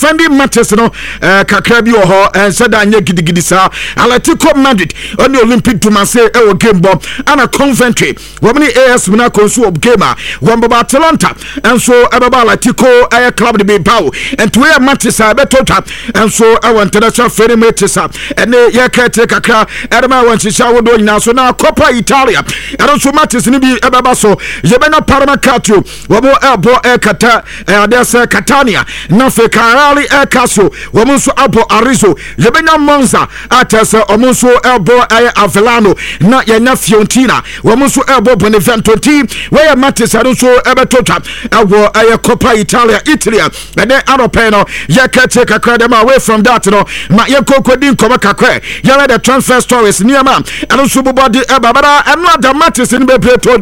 defending matches no kakra bi ho said anya gidigidi sa Atletico Madrid on the Olympic Dumase e game bomb ana Coventry womni AS Monaco so of game womba Atalanta and so ababa Atletico club de Bilbao and to matches beto tap and so our international friendly matches and ye kete kakra edema wan shisha wodo nyina so na Coppa Italia and also matches ni bi ababa so yebena Paramacatio wobo elbo kata adesa Catania na fe Carali Caso womunso abo Arizo yebena Monza atese omunso elbo Avellano na yenya Fiorentina womunso elbo Benevento team where matches are so ebeto tap ewo Coppa Italia Italy and then Aropeno ye kete kakra dem away from that no ma ye kokodin koma kakra ye the transfer stories niama and also body babara and not the matches in be play to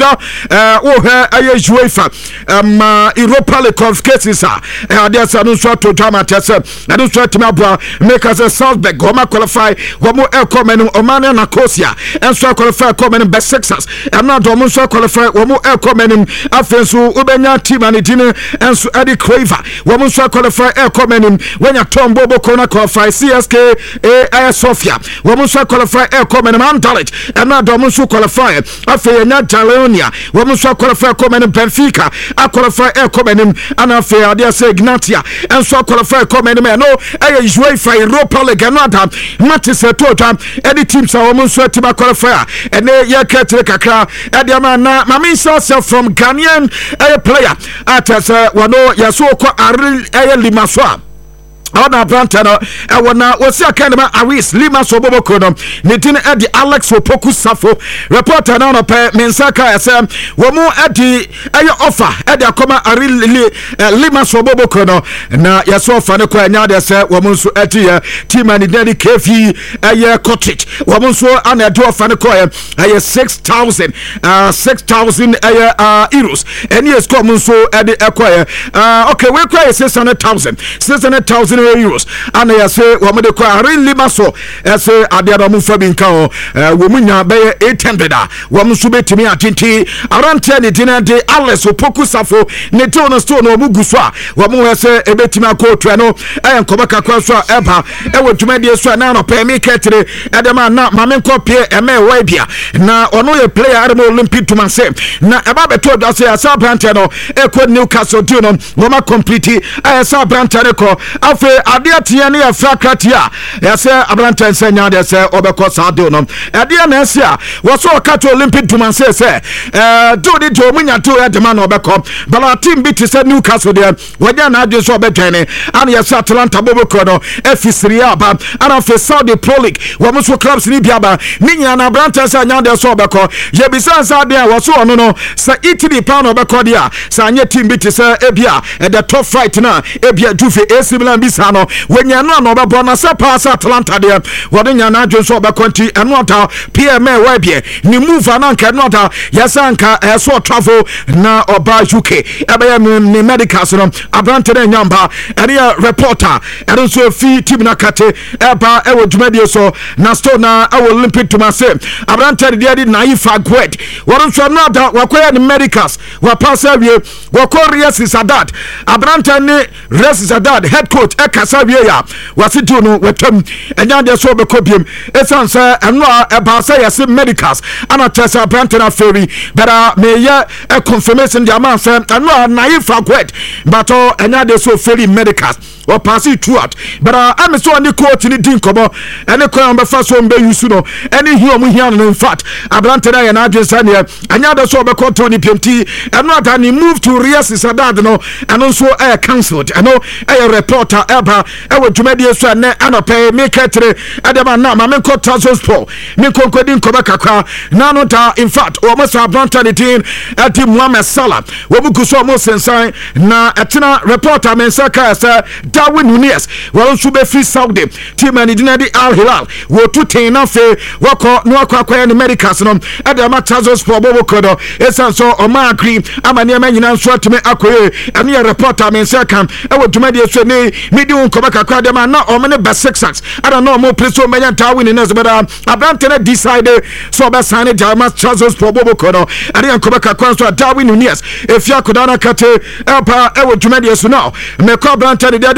UEFA Europa League qualifications there's no sort to drama test and also to make us a Salzburg goma qualify womo elkomenu Omania Nicosia and so qualify komenu best sixers and not almost qualify womo elkomenu afensu ubenya team and dine and so Eddie Craver womo so qualify elkomenu when ya Tom Bobo Kona qualify CSK Air Sofia womo so qualify elkomenu Anderlecht and not almost qualify afe na Jalonia womo so qualify komenu Benfica a qualify elkomenu and afe dia say Ignatia and so qualify komenu no UEFA Europa League another matches to any teams are womo so team qualify and ye ketre kakra ediama na mami self from Ghanaian player at wano yaso ko Aril Limaswa Ona Brantano wana wasi akadema Aris Lima Soboboko no netine edi Alex Opoku Safo reporter na no pe mensaka ese womu edi ayo offer edi akoma Aril Lima Soboboko no na yaso offer ne kwa nya de se womu nso eti team and dedi KF aye cottage womu nso ana edi offer ne kwa aye 6,000 aye euros eni esko womu nso edi ekwa okay we kwa 600,000 euros and I say woman de kwa really maso say adiada mu fa bi nka ho wo munya be 800 wo mu so betimi atenti around 10 dinner de Alex Opoku Safo ne te on store no mu guso a wo mu say e betimi akotua no enkoba kakwa so eba e wo dwuma de so na no pe me ketere e de ma na mame nkopie e me wa bia na ono ye player Armo Olympic to man say na eba beto do say asa brante no e ko Newcastle do no wo ma complete asa brante ne ko afi adia tie ne afrakratia yase abranten senya de se obekọ sado no adia na ese a wo so kato Olympic duman say do di do munya to e de man obekọ bala team bi se Newcastle de wanya na ade so obetwene ana yase Atlanta bobekọ no efisiri aba ana fe Saudi Pro League wo mo so clubs ni biaba ninya na abranten senya de so obekọ ye bi sansa de wo so ono no sa Italy pound obekọ de a sa anya team bi se ebia e the top fight na ebia Juve AC Milan bi no wenya no no babo na se pass Atlanta de wode nya na adwo so obekonti eno ata PMA wabie ni move na nka no ata yasanka so travel na oba UK ebe ni medicals no abrante na nyamba ene reporter ene so fi team na kate eba e wodwumade so na sto na Olympic to mase abrante de na ifa gwed woro so na ata wakoya ni medicals wa pass awie wakoria Sadat abrante ni Resi Sadat head coach kasa wie ya wasitu no wetam enya de so be kobiem esanse eno eba say yes medicals ana tesa brantena ferry but me ya a confirmation the amount say eno na ifa kwet but enya de so ferry medicals or pass it throughout but I'm so on the court ni din kobo ene ko be fa so mbe yusu no ene hi omu hi no in fact abrantena ya na adwensa ne enya de so be control ni PMT eno ata ni move to Real Sociedad no eno so cancelled eno reporter eba ewo dwumadi so na anope me ketere adema na ma me ko Transport me konkodi nkoba kakra na no ta in fact o mo sa branta de tin ati Mohamed Salah wo bu kuso mo sensan na etena reporter men saka sa Darwin Nunez wo so be free Saudi team and dinadi Al Hilal wo tutin na fe wako no akwa ni medicals no adema Transport bobo kodo esan so o ma agree amane amanyina so atime akoye ene reporter men saka ewo dwumadi so ne medi nkoba kakra de ma na o me be 6 sacks I don't know more place so many Darwin in us but abrante decided so be sign Jama Transport bobo kodo ade nkoba kakra so Darwin Nunez if you could ana kate elpa ewo dwumadi so now me ko abrante de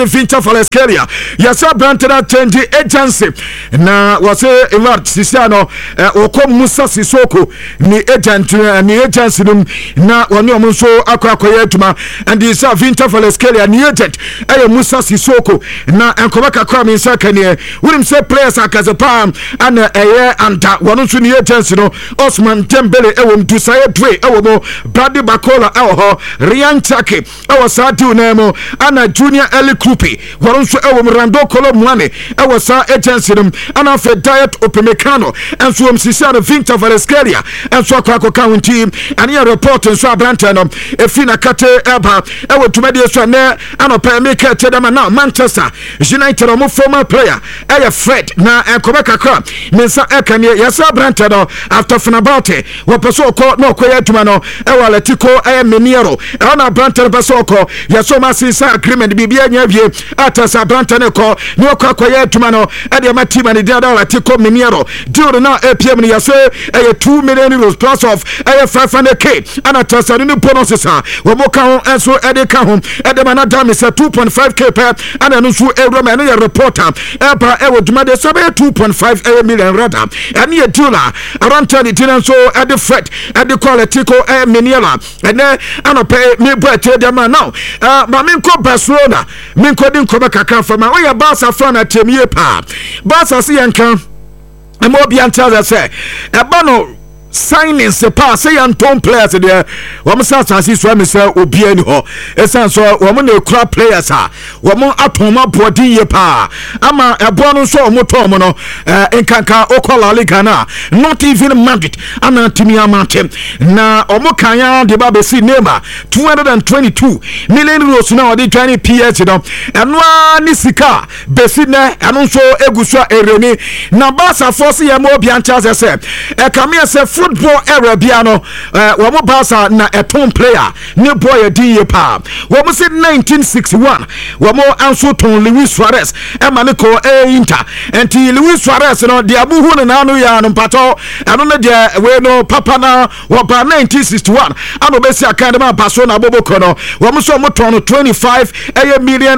de Vinta Valescalia yasa brantena change agency na wase Evart Sisiano oko Musa Sisoko ni agent ni agency num na woni omo so akwakoye atuma and isa Vinta Valescalia ni agent Musa Sisoko na enkobaka kwa mi nsa kane wunim say players akazepa ana anta wono so ni agency no Osman Dembele Mdusaye Dwe mo Brady Bakola ho Ryan Chake Sadi Unemo ana Junior Eli Krupi wono so Rando Kolo Mwane sa agency num ana fe Diet Opemekano enso Sisia no Vinta Valescalia enso akwa county ani report nso abrante no efina kate eba tumade so na anopa make tedama na Manchester United mo former player Fred na enkobeka kwa mensa ekane yasa abrante no after Fenerbahce wapeso ko no koya tuma no Atletico Mineiro na abrante peso ko yaso masisa agreement bibia nya wie atasa abrante ne ko no koya tuma no de ma team ne dia Atletico Mineiro deal na APM ne yase 2 million euros plus of 500k ana tasa ne bonuses ha wo mo ka ho enso de ka ho de ma na dam is 2.5k per ana no so euro man ne reporter eba duma de sabe 2.5 million rada and ye deal around 10 tenants so at the Fred at the Atletico Mineiro and ana pay me boy dem now ma me ko Barcelona me ko din ko ba kakra fa ma we ya Barca fan atemie pa Barca se yanka e mo bi anta say e ba no signing se pass say Anton players there wo mo sa chances so me say obi ani ho esan so wo mo na kura players wo mo atoma body ye pa ama ebo no so mo to mo no enkanka okola liga na not even Madrid ana timi amate na omo kanya de ba be si Neymar 222 million euros na odi 20 PS no eno ani sika be si na eno so eguso ereni na Barca force ye mo bi ancha say e kamia say football era biano wo mo Barca na eton player ne boy di ye pa wo mo say 1961 wo mo anso ton Luis Suarez e mane ko Inter enti Luis Suarez no de abuhu na no ya no pato ano ne de we no papa na wo ba 1961 ano be si akande ma Barcelona boboko no wo mo so mo ton 25 million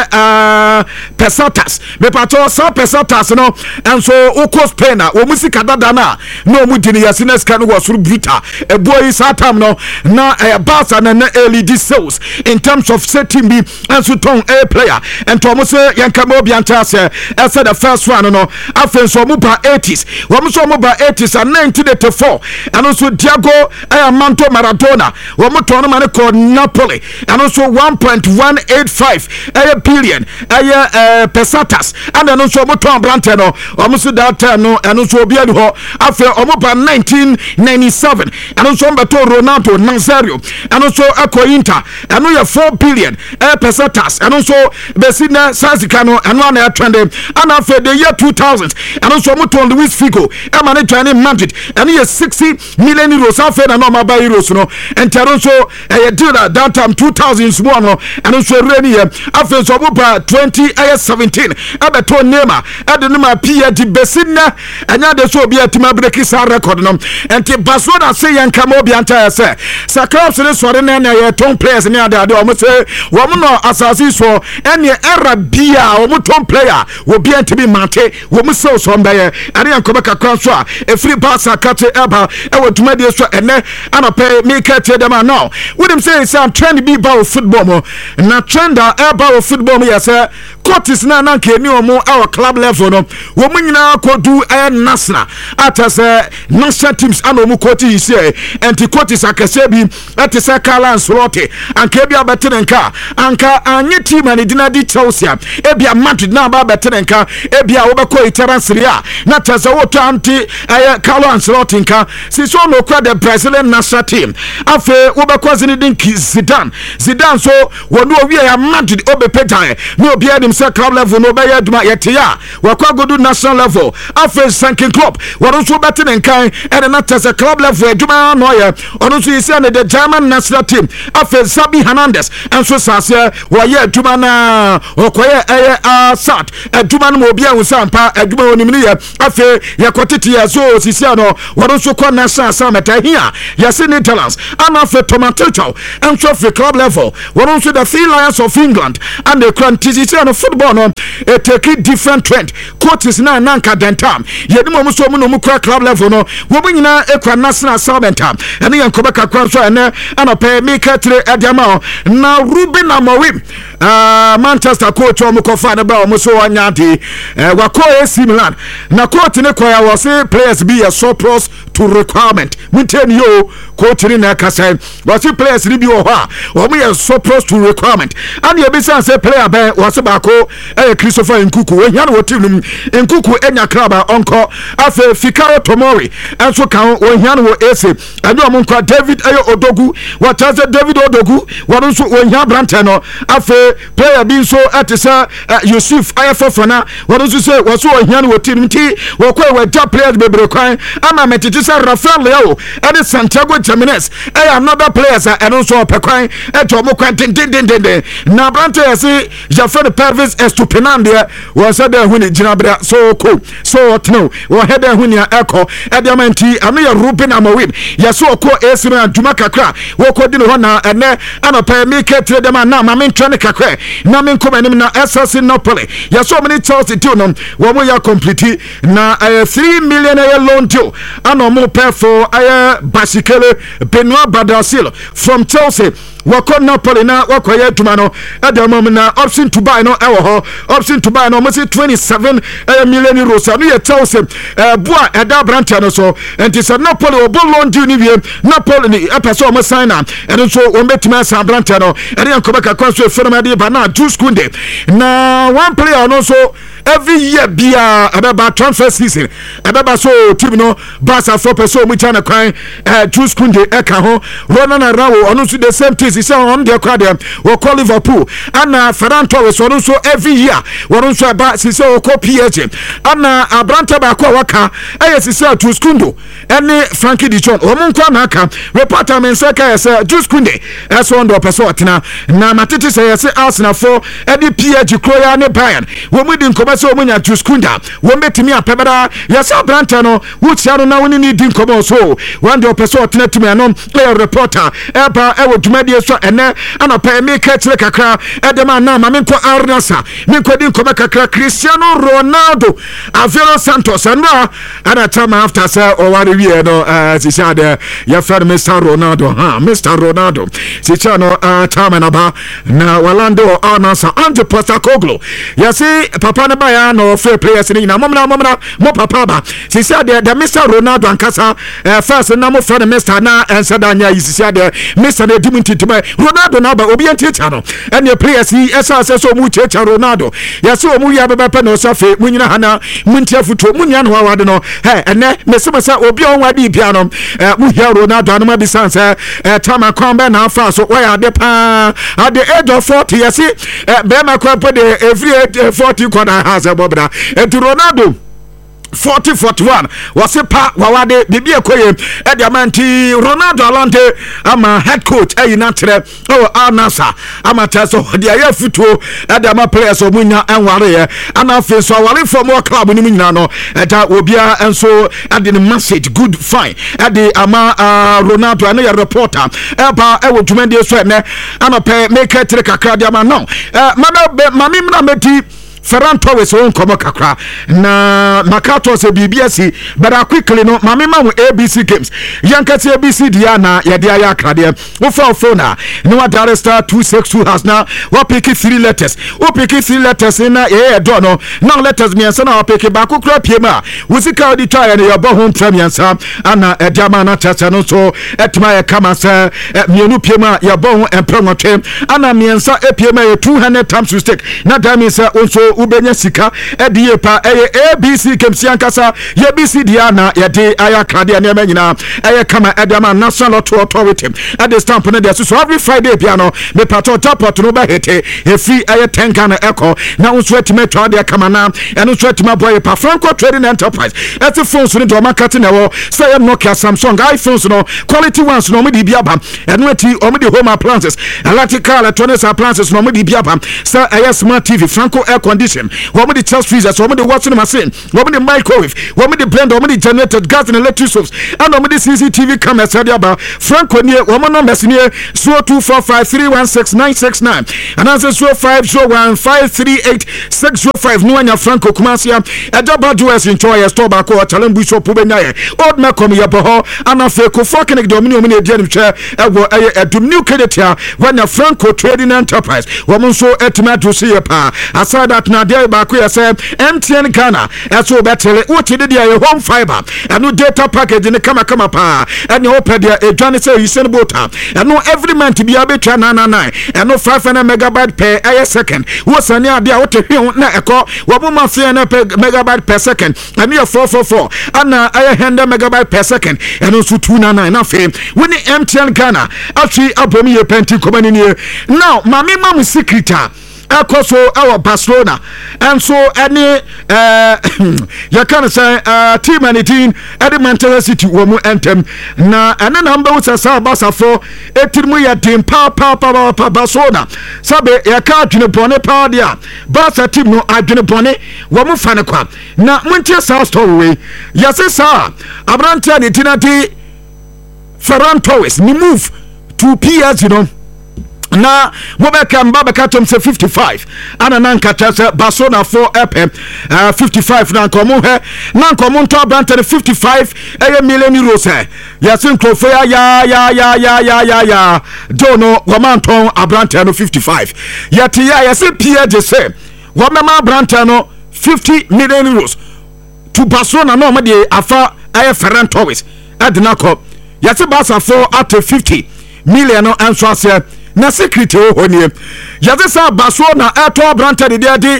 pesetas me pato so pesetas no enso uko Spain wo mo si kadada na no mu dini yasine ska no was bruta e boy satam no na Barca na LED sales in terms of setting be enso ton a player and to mo say yanka mo bianta say esa the first one no afen so mo ba 80s wo mo so mo ba 80s and 1984 and also Diego Armando Maradona wo mo ton man ko Napoli and also 1.185 billion pesetas and then also mo ton brante no wo mo so that time no and also obi adu ho afen o mo ba 1997 and also Beto Ronaldo Nazario and also Inter and no 4 billion pesetas and also Besina Sazicano and one air trend and after the year 2000 and also Muton Luis Figo and man training Madrid and he has 60 million euros after and normal by euros no and also a deal that time 2000 no and also Reni after so 2017 Beto Neymar at the number Pierre di Besina and now the so be a team break his record no and Barcelona say yanka mo bi anta say Sacrops ne so na na ton players ne ada o mo say wo mo no asasi so ene Arabia o mo ton player wo bi antibi mate wo mo so so mbaye ane yankoba kakra so a e free Barca kate eba e wo tumade so ene anope me kate dem now we dem say some trend be ba football mo na trend eba football mo yesa coaches na na ke ni o mo our club level no wo mo nyina ko do national atase national teams ano mu coaches here anti coaches akase bi atese Carlo Ancelotti anka bi abetenenka anka anye team ani dinadi Chelsea ebia Madrid na ba betenenka ebia wo be ko Italian Serie A na tese wo to anti Carlo Ancelotti nka si so no kwa the Brazilian national team afa wo be ko Zinedine Zidane so wo no wi ya Madrid obepetan no obi adim se club level no be ya duma yete ya wo kwa godu national level afa sanking club wo so betenenka and na tese club level aduma no ye ono so yesi na the German national team afa Xabi Hernandez and so sase wo ye aduma na okoye sat aduma no obi an sampa aduma onimni ye afa ye kotete ye so sisi no wo so ko national summit here yes in Netherlands and afa tomato and so for club level wo so the Three Lions of England and the quantity say no football no it take a different trend coaches na nanka dentam yedi mo so mu no mu club level no wo nyina ekwa national summit ene yen kobeka kwa so ene anope mika tre adiama na Ruben Amorim Manchester coach o mu kofa na ba o mu so wanya de wako AC Milan na coach ne koya was say players be a surplus to requirement munten yo coach ni na kasa was say players ni bi o ha o mu surplus to requirement and you be say player be was ba ko Christopher Nkuku we hia no team Nkuku enya club onko afa Fikaro Tomori enso kan we hia no AC and you monko David Odogu what has David Odogu won so we hia brante no afa player bi so atisa Yusuf Ayafofana won so say was so we hia no team ti we ko we top players bebre kwan ama metiti say Rafael Leao and Santiago Jimenez another players and so pekwan eto mo kwan din na brante say Jaffer Pervis Estupinandia was said when Jinabra so cool so no or header when ya echo Ediamanti Amia Ruben Amorim Yaso ko Esima Dumakakra woko dino hona ene anopa make trade them na mamin trene kakre na min come na SS Napoli Yaso many Chelsea deal no wo ya complete na 3 million loan deal ano mo pay for Basikele Benoit Badasil from Chelsea wako Napoli na wako yetuma no adamom na option to buy no option to buy no mo 27 million euros no ye Chelsea boa eda branch no so enti se Napoli obo loan deal ni wie Napoli ni apeso mo sign na eno so o metima sa branch no ene yankobeka kwanso efirma de ba na Jules Kounde na one player no so every year bia about transfer season about so team no Barca for person mu chana kwan Jules Kounde eka ho Ronald Araujo ono so the same thing say on the crowd we call Liverpool and Ferran Torres ono so every year ono so about say o call PSG and Abranta ba kwa waka say Jules Kounde any Frankie de Jong omo kwa na aka reporter men say ka say Jules Kounde so on the person otina na matete say Arsenal for any PSG Croya ne Bayern wo mu di so munya Jules Kounde wo metimi apebara yesa Abranta no wutia no na woni ni di nkomo so one the person otina tumi anom reporter eba ewo dwumadi so ene anopa me ka tire kakra edema na ma menko Arnasa menko di nkomo kakra Cristiano Ronaldo Avero Santos and ana time after say o ware wie no sisade ya fer Mr Ronaldo Mr Ronaldo sichano time na ba na Walando Arnasa Andre Postecoglou ya see papa na ba ya no fair players ni na momna mo papa ba sisade the Mr Ronaldo ankasa first na mo friend Mr na ensadanya sisade Mr na diminti to Ronaldo na ba obi anticha no ene players yi esa so mu checha Ronaldo ya see o mu ya baba pa no so fe munyina hana muntia futo munya no wade no ene mesemasa obi on wade bia no mu ya Ronaldo anoma bi sanse tama kwamba na afa so why ade pa at the age of 40 ya see be ma kwamba de every 40 kwana has a bobra to Ronaldo 40-41 wase pa wawade bibi ekoye ediamanti Ronaldo Alante ama head coach ayinatere Al-Nassr ama taso dia ya futuo ediama players omunya enware ana fe so aware from our club ni munyina no eta obia enso ade the message good fine ade ama Ronaldo ana ya reporter eba ewo dwumade so ene ama pe make tere kakra dia ma no mami mna meti Ferran Torres won komo kakra na makato se BBS but quickly no mame ma ABC games yankati ABC dia na ye dia ya krade wo phone na no wa star 262 has na wo pick 3 letters wo pick 3 letters na ye do no now letters me ansa na wo pick ba ko kra pie ma wo sika odi try na ye bo ho ntram yansa ana ediama na chacha no so etima ye kama sa mienu pie ma ye bo ho empranwotwe ana miensa epie ma ye 200 times to stake na dami sa onso ubenya sika edie pa ABC kemsian kasa ye BC dia na ye de aya krade na emanyina kama edama National Lottery Authority at the stamp na dey so every Friday piano me pato top no ba hete e free 10 Ghana echo na unso etime to de kama na eno so etime boy pa Franco Trading Enterprise et phones no do market na wo say Nokia Samsung iPhones no quality ones no me di biaba eno eti o me di home appliances electrical electronics appliances no me di biaba say smart TV Franco air conditioner condition wɔn de chest freezers wɔn de washing machine wɔn de microwave wɔn de blender wɔn de generator gas and electric stoves ɛna wɔn de CCTV cameras ɛde aba Franco nie wɔn numbers nie 0245316969 anaasɛ 0501538605 no anya Franco Kumasia ɛda Badwes nkyɛn store baako ɔkyalen bu shop bɛnya yɛ old Macom yɛ bɔ hɔ ana fe ko Fokenik domini wɔn edi anim hwɛ ɛwɔ ɛyɛ ɛdum new credit when Franco Trading Enterprise wɔn nso ɛtumi ato si yɛ paa aside that na deɛ baako yɛ sɛ MTN Ghana ɛso bɛtɛlɛ wɔte de deɛ yɛ home fiber ɛno data package ne kama paa ɛne wɔpɛ deɛ edwane sɛ yisen bota ɛno every month bi abɛtwa 999 ɛno 500 megabyte per ɛyɛ second wɔsane adeɛ a wɔte hwe na ɛkɔ wɔn ma fɛ na megabyte per second ɛno yɛ 444 ana ɛyɛ 100 megabyte per second ɛno nso 299 na fɛ wɔne MTN Ghana atwi abom yɛ penti kɔmani nie now mame mam secret ɛkɔ so ɛwɔ Barcelona ɛnso ɛne yɛka no sɛ team and team ɛde Manchester City wɔ mu ɛntɛm na ɛne na mbɛwo sɛ saa basafo ɛtiri mu yɛ den pa Barcelona sabe yɛka adwene bɔne paa deɛ a Barca team no adwene bɔne wɔ mu fa ne kwa na montie saa story wei yɛse saa aberanteɛ ne tinati Ferran Torres ni move to PSG no na mobeka mbabeka tom se 55 ana nanka tase Barcelona for ep 55 na nkomo he na nkomo nto abrante 55 million euros yasin klofo ya dono womanton abrante no 55 yati ya yasin PSG se womema abrante no 50 million euros to Barcelona no made afa Ferran Torres adinako yati Barca for at 50 million no anso ase na security ho nie yaze sa Barcelona eto branta de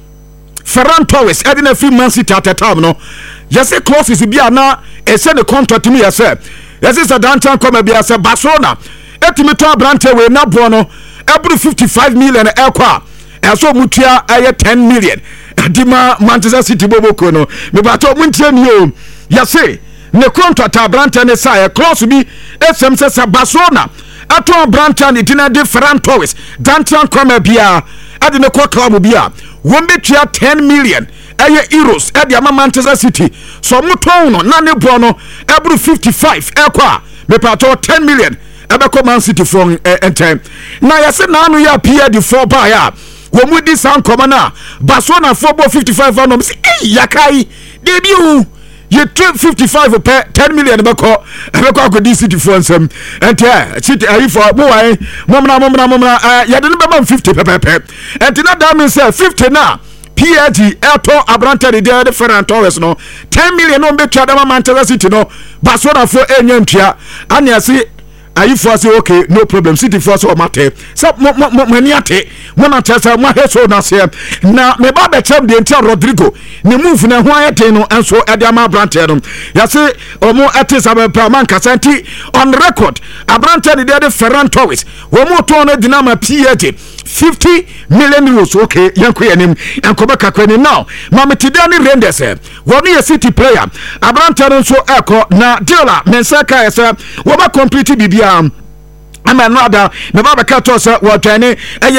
Ferran Torres e de na free Man City at time no yaze clauses bia na e se ne contract mu yaze sa dantan come bia se Barcelona etimi to branta we na bo no ebru 55 million ekwa eso mutua eye 10 million adima Manchester City boboko no me bato muntie ni o yaze ne contract branta ne sa e clause bi esem se Barcelona ato branta ne dina de Ferran Torres dantan kwama bia ade ne kwa club bia won betua 10 million euros ade ama Manchester City so moton no na ne bo no ebru 55 ekwa me pato 10 million ebeko Man City from enten na yase na anu ya pd 4 ba ya wo mudi san komana Barcelona 455 anom si yakai debut you trip 55 per 10 million beko akodi City for nsem ente City ayi for boy momna ya de be 50 per ente na da mean say 50 na PSG eto abrante de Ferran Torres no 10 million no be twa da Manchester City no Barcelona for enyantwa aniase ayi for say okay no problem City for so matter so maniate mona tesa mo heso na se na me ba be chem de ntia Rodrigo ne move na ho ayete no enso e de ama abrante no ya se omo etisa be pa man kasanti on record abrante de Ferran Torres wo mo to no dinama PSG 50 million euros okay yanko yanim enkoba kakweni now mametidani Rangers woni ye City player abrante no so eko na dealer mensaka ese wo ba complete bibia ama nada me baba kato se wo twene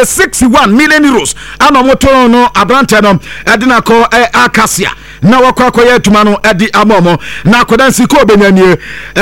61 million euros ana moto no abrante no edina ko Acacia na wakwakoye tuma no edi amomo na kodansi ko benyanie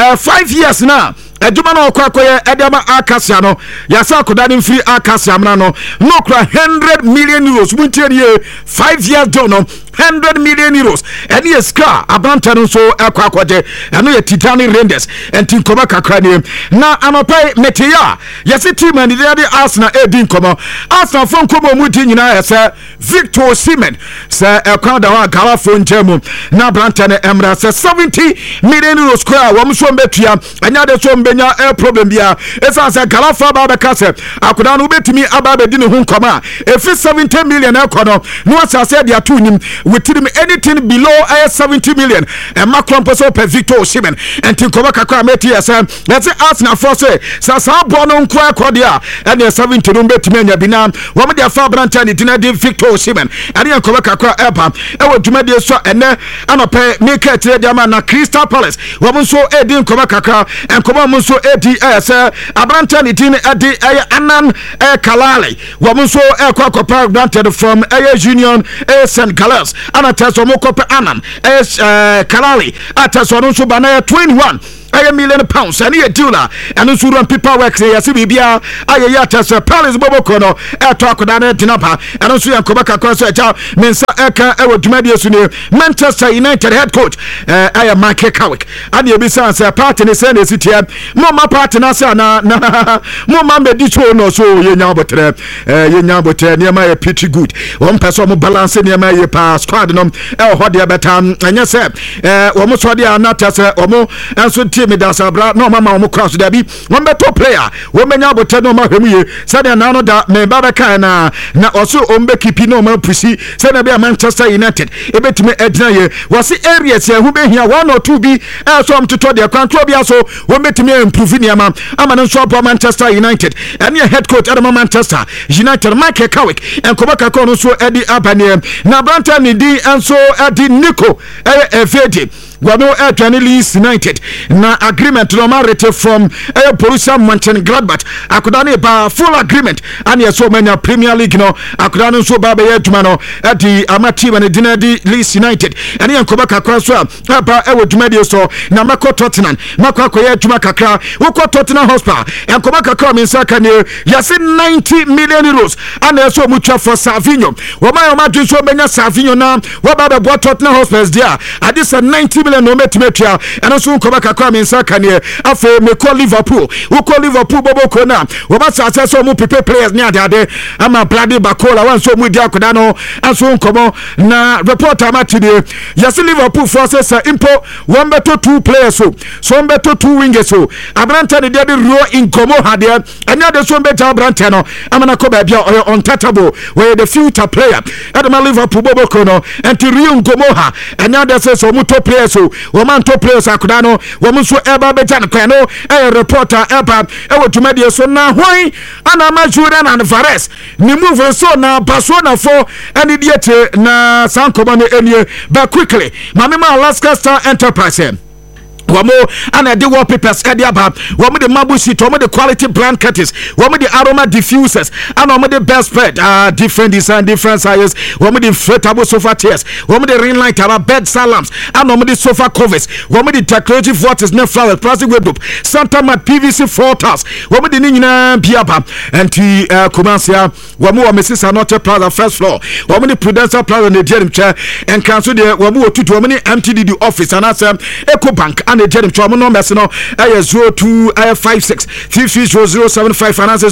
5 years na aduma no kwakoye edema Acacia no yasa kodani free Acacia mna no kra 100 million euros muntie 5 years dono 100 million euros eni eska abrante no so akwakoje eno ye Titani Rangers enti nkoma kakra ni na anopai metia yesi team and the Arsenal edin komo Arsenal fon komo mu ti nyina yesa Victor Osimhen se ekwada wa gala fon jemu na abrante ne emra se 70 million euros kwa wo so mbetua anya de so mbenya problem bia esa se gala fa ba be kase akoda no betimi aba be di ne ho nkoma efi 70 million ekono no asa se de atu nim within anything below 70 million Macron person per Victor Osimhen and Tinkova Kakra Meti let's say Arsenal for say Sasa Bono Nkwa Kodia and the 70 room bet Menya Binam one their Fabrantan Dinadi Victor Osimhen and the Nkova Kakra Eba Ewo Jumedia so and pay make it na Crystal Palace woman so Edin Nkova Kakra and Koma Muso ADS Abrantan Idin Adi Anan Kalali woman so Kwakwa granted from Union St. Galles and a test of Mokope Anan Kalali at a so Banaya 21 £1 million and a dealer and also run people work say CBBA Ayatas Palace Bobokono Talkodana Dinapa and also Kobaka Kosa Mensa Eka Ewodumedia Suni Manchester United head coach I am Mike Cowick and you be sans party in the Sunday City Mama partner sana Mama Medicho no so Yenyabotre Yenyabotre near my pretty good one person balance near my pass squad no Hodia Betam and yes almost Hodia not as Omo and so me da sabra no mama mo cross da bi one better player wo menya bote no ma hwemu said na no da me baba kan na oso ombe kipi no ma pusi said na be Manchester United ebetime edina ye was areas here who be here 1 or 2 bi so am to the control bi so wo betime improve ni ama no so Manchester United and your head coach at Manchester United Mike Cowick and Kobaka kono so edi abane na Branta ni di and so edi Nico Evedi Wano Atwani Leeds United na agreement no marete from Borussia Mönchengladbach akudane ba full agreement and so many Premier League no akudane so ba be adwuma no adi amati wane dinadi Leeds United and yankoba kakra so aba ewo dwumadi so na mako Tottenham mako akoye adwuma kakra woko Tottenham Hotspur yankoba kakra minsaka ne yase 90 million euros and so mucha for Savinho wama madwin so benya Savinho na waba be bo Tottenham Hotspur dia adi sa 90 no metrimetia and also Kobaka Kwame Sakane afa me call Liverpool bobo kona we ba sa so mu pepe players ni ade ama Blade Bakola wan so mu dia koda no anso nkomo na reporter matide yes Liverpool forces impo one better 2 players so better 2 wingers so Abranta de ro inkomo hade anya de so better Abranta no amana ko ba bia untouchable we the future player at Liverpool bobo kono and to rio nkomo ha anya de so mu top players so woman top players akudano woman so eba betan kwano reporter eba ewo tumadi so na hwan ana majura na Alvarez ni move so na Barcelona for any diete na sankoba no enie but quickly mamema Alaska Star Enterprise wamo ana de wallpapers ediaba wamo de marble sheet wamo de quality brand curtains wamo de aroma diffusers ana wamo de best spread different design different sizes wamo de inflatable sofa chairs wamo de ring light bed lamps ana wamo de sofa covers wamo de decorative vortex net flowers plastic wardrobe Santa Mat PVC floor tiles wamo de nyina biaba anti Kumansia wamo wa Mrs. Anote Plaza first floor wamo de Prudential Plaza ne Jerem chair and cancel de wamo otutu wamo ne MTDD office and Eco Bank and Jerem Chamo no mesno 0256 330075 finance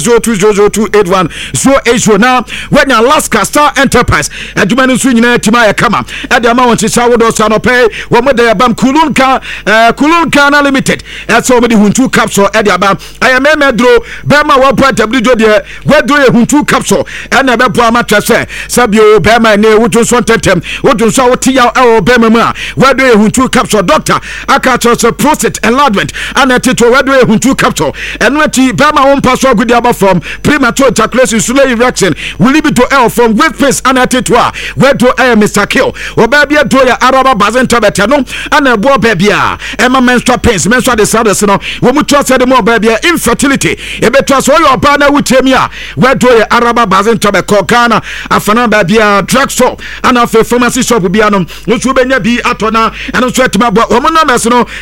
0200281080 now when Alaska Star Enterprise adumanu so nyina tima ya kama ade ama won chicha wodo so no pay wo mo de bam Kulunka na limited so mo de huntu capsule ade aba ayamemedro bema wo point wdo de wedro ye huntu capsule na be bo amatra se sabio bema ne wodo so tentem wodo so wote ya e bema mu a wedro ye huntu capsule doctor aka prostate enlargement and atito wedwe huntu capsule enwati bema won pass agudi aba from premature ejaculation slow erection will be to L from with pace and atito wedwo Mr. Kill obabia do ya araba bazen tabete no and ebo babia ema menstrual pains menstrual disorders no wo mu trust de mo babia infertility ebe trust wo your ba na wutemi a wedwo ya araba bazen tabete ko Ghana afana babia drugstore and afa pharmacy shop bia no so benya bi atona and so etima bo wo mo no mes no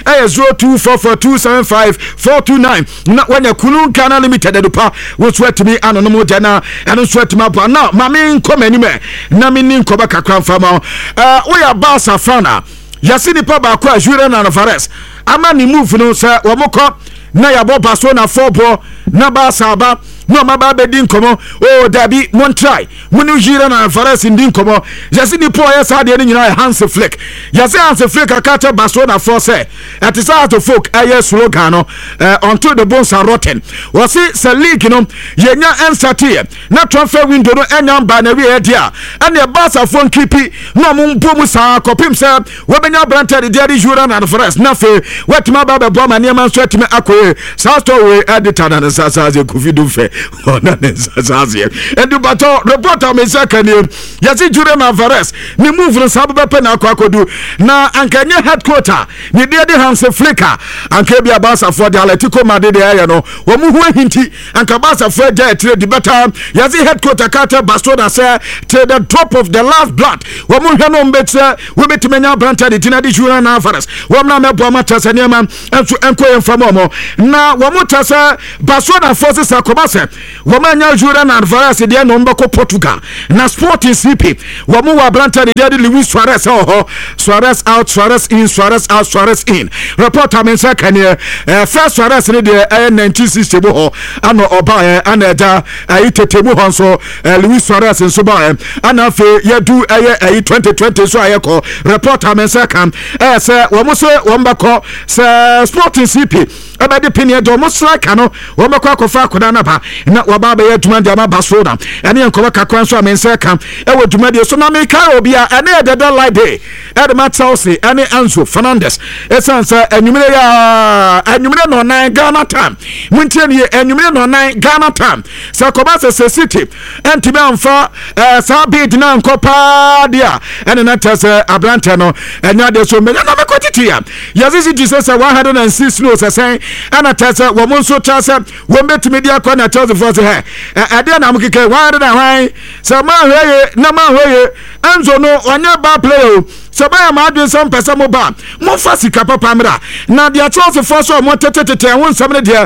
0244275429 na wanya Kulunka na limited edupa wo sweat me anono jana and sweat ma bo na mami nkoma anime na mini nkoba kakra mfama we ya Barca fana yasini pa ba kwa Julian Alvarez ama ni move no say wo moko na ya bo Barcelona 4 ball na Barca ba no maba be din komo oh dabi mon try munu Julian Alvarez din komo yesi ni po yesa de ni nyina Hans Flick yesi Hans Flick akata Barcelona for say at is out of folk aye slogan no until the bones are rotten was se league no yenya ensate na transfer window no enya ba na we dia and the Barca phone keepi no mumpo mu sa kopim se we benya Brantford de Julian Alvarez na fe wetima ba be bo ma ne man so atime akoye sa story editor na sasa ze kufidu fe ona ne sasa ze edu bato reporter me second yesi Julian Alvarez ni move no sabu be na akodu na ankanye headquarter ni de Hans Flick anka bia Barca for the Atletico Madrid area no wo mu hu hinti anka Barca for the trade better yesi headquarter kata Barcelona say to the drop of the last blood wo mu hwe no mbetse we betimenya Brantford tina di Julian Alvarez wo na mebo matasa niam enso enko yemfamo na wo mu tasa Barcelona forces akobase wo manya Julian Alvarez de no mbako Portugal na Sporting CP wo mu wa Brantford de Luis Suarez Suarez out Suarez in Suarez out Suarez in reporter men say kan first Suarez ne de 1960 bo ano oba ana da itetemu ho so Luis Suarez nso ba ana fe yedu 2020 so ayeko reporter men say kan say wo mo so wo mbako say Sporting CP abade pini do mo strike no wo mbako akofa akoda na ba na wo ba ye duma de ama Barcelona ene enkoba kakwan so men say kan wo duma de so na me kai obi a ene de lie day Edma Chelsea ene Enzo Fernandez esansa enyumire no 9 Ghana time muntie ne enyumire no 9 Ghana time sa Kobase City entibe amfa sa bid na nkopa dia ene na tese abrante no enya de so me na me kotitia yazisi disesa 106 no sesen ana tese wo monso tese wo betimi dia kwa na Chelsea for he ade na mkike 100 sa ma hweye na ma hweye Enzo no onye ba player Sabaya madwe some pesa mo ba mo fasika papa mra na dia Chelsea for so mo tetetete won samne dia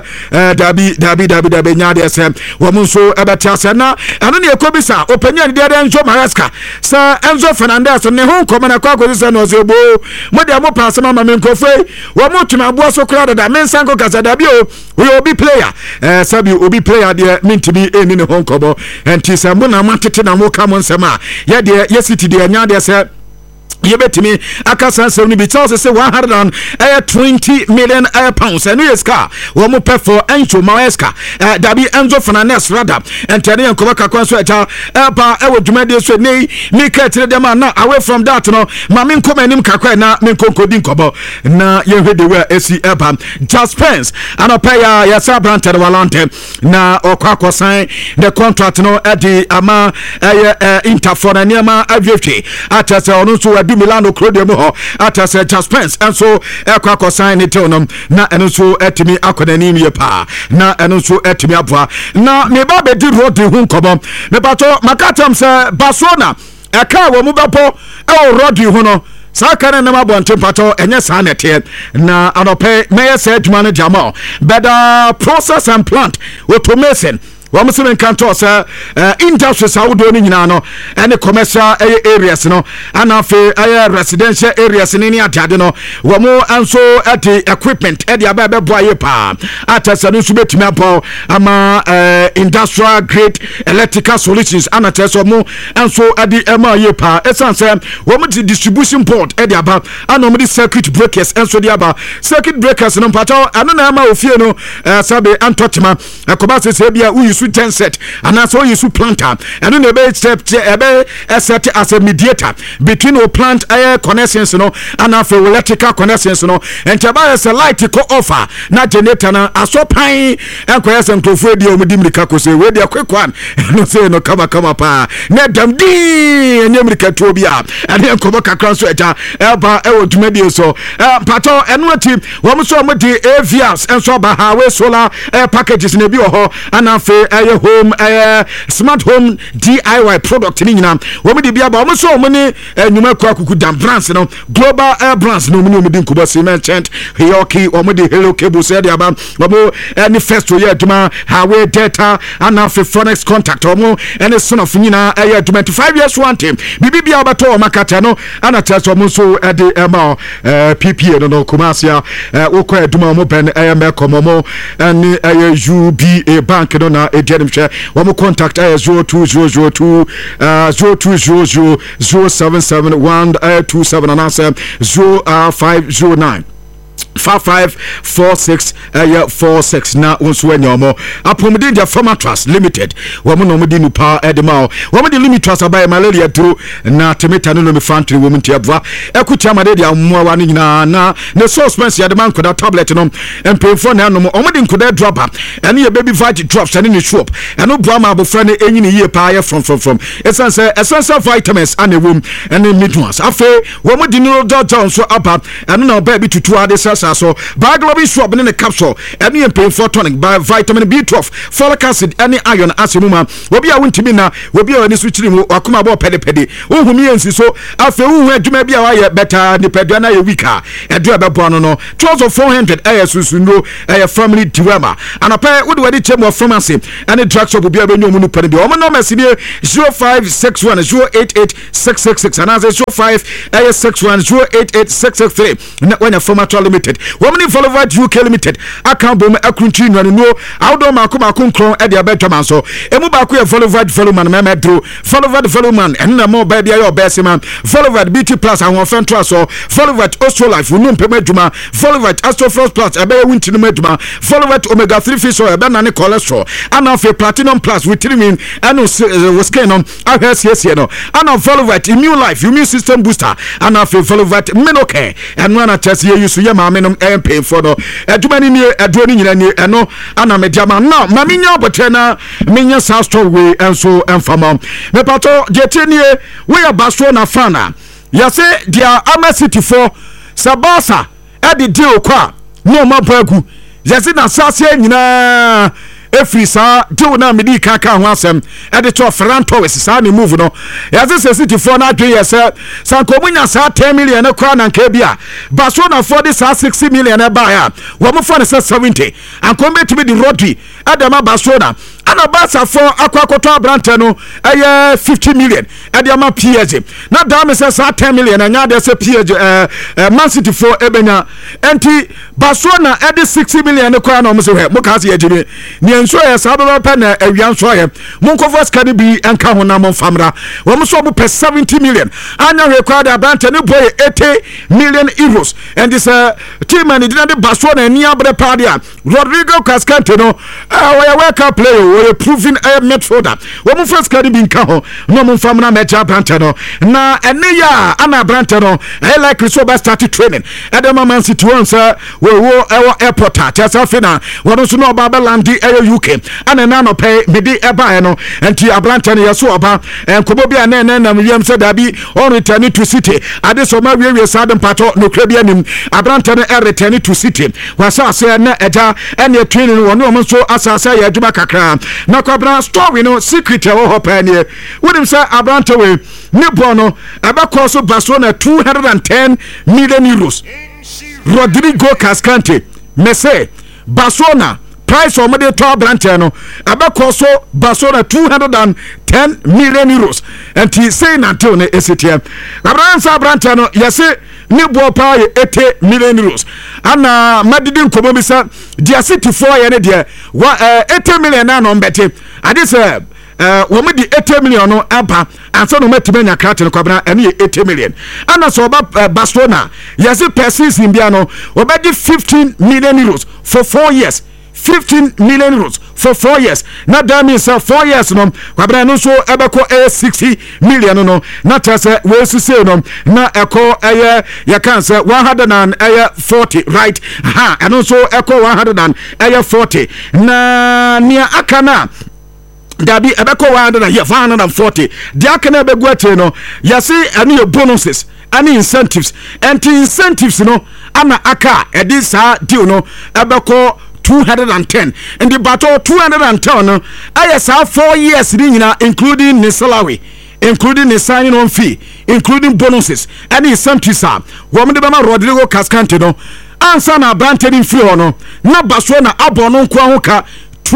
dabi nya dia sem wo mo so ebetiase na anu ne ekobisa opanya dia Enzo Maresca sa Enzo Fernandez ne ho koma na kwa kwese no so bo mo dia mo pass mama men kofe wo mo tuna bo so kra da men sanko kasa dabi o we obi player sabi obi player dia mintibi eni ne ho kobo enti se mo na matete na mo ka mo nsema ye dia ye city dia nya dia se yebetimi akasa nsem bi Chelsea say 120 million pounds and yes car wo mo pay for Enzo Maresca dabi Enzo Fernandez rather entene enkoba kakwan so echa pa e wo dwumade so nei mi ka tire dem na away from that no ma me nkoma nim kakwa na me nkonkodi nkobo na ye hwede we esi eba Just Spence and pay ya sa Brantford walante na okwakosan the contract no e di ama Interfor na niama aviefe atase onu so Milano Clodium ho atase Just Spence and so ekwa sign it on na eno so etimi akodani mi pa na eno so etimi aboa na me ba be di road hu nkobo me pato makatam se Barcelona eka wo mu bepo e road hu no sakane na mabonte pato enye sanete na anope meye se adwuma no Jamal better process and plant automation wo muslim kanto say industries awdo ni nyina no ene commercial areas no anafe residential areas ni atiade no wo mu anso ati equipment edi aba boye pa atasa no su betimi apo ama industrial grade electrical solutions anatesa mu anso adi ema ye pa esanse wo mu distribution board edi aba anom di circuit breakers enso di aba circuit breakers no pato anu na ama ofie no sabe antotema Kobase se bia uyisu genset and so you planter and then a set as a mediator between the plant air connections no and for electrical connections no and Tabaya is a light to offer not generator na aso pine and question to Freddy Omudimika say where they quick one no say no come pa net them di and Yamrika Tobia and then Kobaka Crosswetter Elba to media so Pato and what team one so much the avias and so Bahawe solar packages in a bio and for home smart home DIY product ni nyina wo me de bia ba wo so mo ni nyuma kwa kuku dam brands no global air brands no mo di nkuba cement hioki wo mo de hello cable say dia ba wo mo any first to year duma highway data and now for forex contact wo mo any son of nyina 25 years one team bibi bia ba to makata no ana test wo mo so de ma PPA no Kumasia wo kwa duma mo ben me komomo ani UBA bank no na denim hwe wo mo contact 02002 0200 077127 and answer 0509 5546 46 na onso anyomo apomde dia Farmer Trust Limited wo mo no mo di nupa edema wo mo di limit trust abaye malaria duro na temeta no me fantry wo mo ntiabwa ekuti amade dia mmoa wa nyina na ne suspense ya de man koda tablet no empemfo na no mo di nkoda dropper ene ye baby vitamin drops ene ne shop eno bua ma abofra ne enyini ye pa ye from essential vitamins ane wom ene midwas afa wo mo di no doctor so aba eno na ba bi tutu ade so Baglobi swab in the capsule any empemfo tonic by vitamin B12 folic acid any iron asemuma obi a wontimi na obi a ni switching mu akoma bo pede ohumi ensi so afa hu adwuma bia wa ye better ni pedua na ye weaker edu abebo no no 400 susuno family diwema anapa wo de wadi chemo pharmacy any drug shop bia benyo mu no pede bi o mo no mesidi 0561 088666 and as 0561 088663 na when Farmer Limited women Volovat UK Limited account bom akunchi no outdoor makoma konkron e de abetwa so emu ba ko e Volovat Voluman memedro Volovat Voluman en na mo ba bia your best man Volovat BT Plus awon fentro so Volovat Ostro Life no mpem adwuma Volovat Astro Frost Plus e ba wunti no adwuma Volovat Omega 3 fish oil e ba na ne cholesterol ana fe Platinum Plus vitamin eno skin no ahwesiese no ana Volovat Immune Life Immune System Booster ana fe Volovat Minoke eno na chese yusu ye ma menom pay for no adwuma ni adwo ni nyina ni eno ana mediama na ma minya obotre na minya south store we enso enfama me pato jetenie we abaso na fana ya se dia ama city for sabasa e de deal kwa no mabagu yesi na sase nyina efri sa deal na medi kaka ho asem e de to franto we sa ne move no yesi city for na adwe yese sankomunya sa 10 million na kwa na nka bia baso na for this 60 million e ba ya wo mo for 70 ankombe to be the Rodri adama baso na ana basa for akwakoto abrante no 50 million adama PSG na dame se sa 10 million anya de se PSG Man City for ebenya enti baso na edi 60 million kwa na mo se he mo ka se yegime ni enso ye sa do pa na awian so ye mo nkofo skadi bi enka ho na mo famra wo mo so mo pe 70 million anya he kwa da abrante ne boy 80 million euros and this team and the baso na ni abre pa dia Rodrigo Cascante no we welcome player we proving a midfielder wo mo first card bi nka ho no mo famna mecha abrante no na ene ya ana abrante no like so ba start training adama Man City once we airport chesa fina wono so no ba landi UK ana na no pay medi eba no enti abrante no yeso oba enkobo bia na na William said abi on return to City ade so ma we sadem pato no kra bia nim abrante no return to City wasa se na eja ene training wono mo so asasa ya adwuma kakra na kwabra story no secret wo hopa ne wonim say abrante we ne bono abakọ so Barcelona 210 million euros Rodrigo Cascante mese Barcelona price of the top abrante no abakọ so Barcelona 210 million euros and he say na tell ne STM abrante no yese ni bo pa 80 million euros ana madidi nkomo bisa dia City for ye ne dia 80 million na no mbete ade say wo me di 80 million no aba anso no matime nya krate no kwabra ene 80 million ana so ba Barcelona yesi persis bia no obedi 15 million euros for 4 years 15 million euros for 4 years na that means 4 years no kwabra no so ebeko 60 million no na tase we sise no na eko ya kan say 140 right ha eno so eko 140 na nia akana dabi ebeko 140 dia kana ebegu ate no yasi ani your bonuses ani incentives and incentives no ana aka edi sa deal no ebeko 210 and the battle 210 no ayesa 4 years ni nyina including the salary including the signing on fee including bonuses and incentives are wo de bema Rodrigo Cascante no ansa na brante ni free no na baso na abono nko ahoka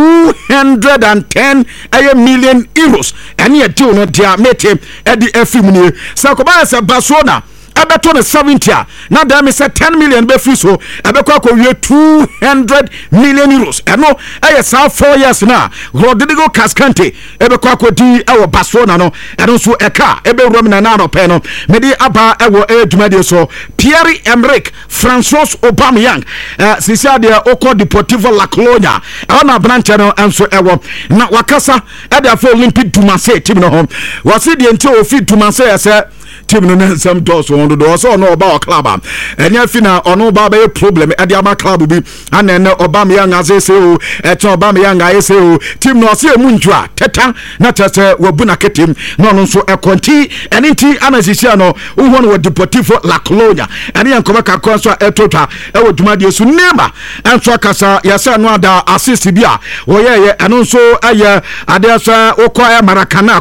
210 million euros and ye deal no dia mete e di efimuni sakoba se Barcelona ebeto ne 70 na dem me say 10 million be free so ebekọ akọwie 200 million euros eno eye sa 4 years na Rodrigo Cascante ebekọ akodi ewo Barcelona no eno so eka ebe rom na no pe no me di aba ewo edumade so Pierre-Emerick Francois Aubameyang sisia de okọ Deportivo La Coruña ona branche no enso ewo na wakasa e de afọ Olympique du Marseille team no home wasi de nti ofi du Marseille ese team no na some doors on do so no ba club enya fi na ono ba be problem e de ama club bi ana ne Aubameyang azese o eto Aubameyang ayese o team no se emu ntwa teta na tete wabuna ketem no no so ekonti eni nti ana sisia no wo no Deportivo La Coruña eni yankoma ka konso etotwa e wo dwumade su nema enso akasa yasa no ada assist bia wo ye eno so aye adesa okwa Maracana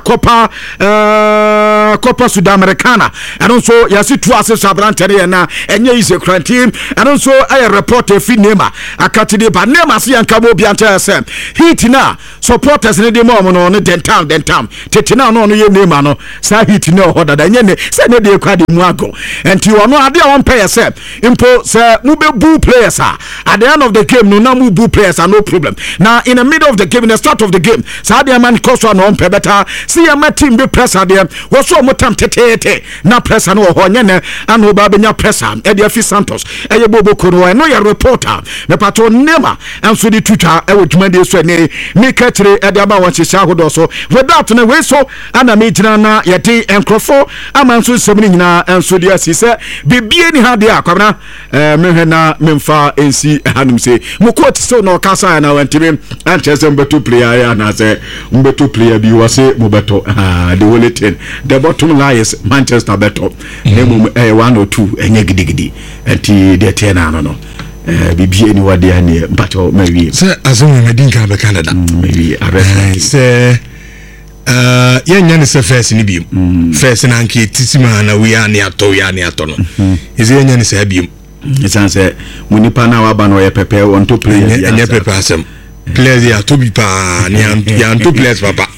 Copa Sudamericana eno so yasi two assist abrantere na enye ise krantim eno so aye report fi nema akati de ba nema se yankabo bia ntese hit na supporters ne de mom no ne dentam tetina no ye nema no sa hit na hoda da nye ne se ne de kwa de mu ago enti ono ade a won pay se impo se mu be boo players at the end of the game no na mu boo players no problem now in the middle of the game in the start of the game sa de man koso no on pay better see your team be pressure there was so mutam tete na pressure no ho nye ne anu ba benya pressure e de fi Santos e ye bobo kono no ye reporter me pato nema enso di tuta e wodwumade so ne me katire e de aba won chisa hodo so without na we so ana me gina na ye de enkrofo amanso semni nyina enso di asise bibie ni ha de akwabna me na memfa ensi hanum se mo coach so no kasa na wantime antese mbeto player ya na se mbeto player bi wase mo beto the only thing the bottom line is Manchester beto nemu 1 or 2 enye gidigidi enti de tena no bibie ni wade ani mpacho mawie se azumu medinka be Canada mawie arrest se yenya ne se first ni biem first na nke tisima na we ani ato no ise yenya ne se biem isanse munipa na waba no ye pepe on to play enye pepe asem players ya to bi pa ni ya to players papa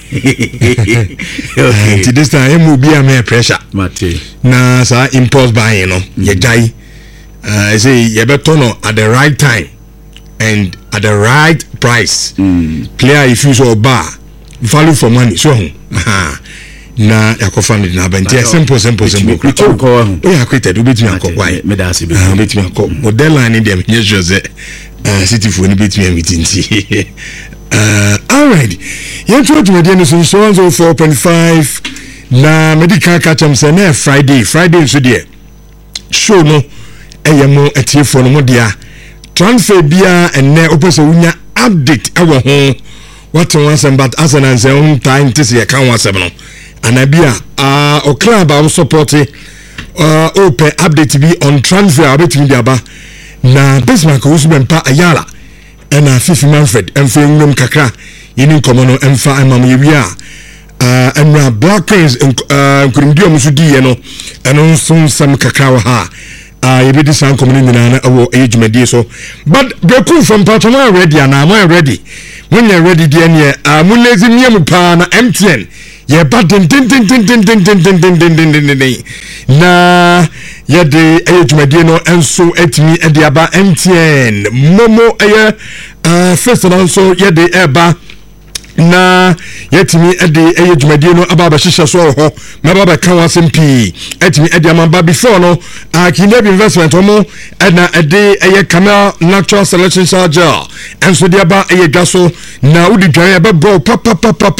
okay this time mu bi am pressure mate na sa impulse buy no ye jai say ye beto no at the right time and at the right price player if you so bar value for money so na yakofa me na banti simple ya kwete do betimi akokwa me da ase betimi akok model line dem nye Jose city for ni betimi mitinti all right you try to do so 4.5 na medical catch am say na Friday so there show no eyemo etiefo no mo dia transfer bia enne opese wunya update ewo ho what one some but as an say on time this year can one seven anabia o club am support open update be on transfer abetimi dia ba na Bismarck Usbempa Ayala na Fifi Manfred emfa nwum kakra yini komono emfa amam yewia emra Black Prince nkurumdio musu die no eno nso sam kakra wa ha yebedi san komuni nyina na awo ejumadi so but beku from patoma ready and am ready when you ready there near munezi miemu pa na MTN ye bad din na ye de ejumadi no enso etimi e de aba MTN momo first and so ye de eba na yetimi ede ejumadi no ababa shisha so ho na baba kan wasempi etimi ede amamba before no Kindeb investment omo na ede camera natural selection charger enso de aba dwaso na udi dwan ebe bro papa